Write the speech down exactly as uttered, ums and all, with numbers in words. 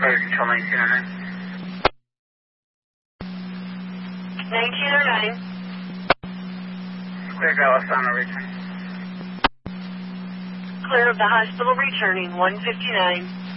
Fire Control nineteen oh nine. nineteen oh nine. Clear Golisano return. Clear of the hospital returning one fifty-nine.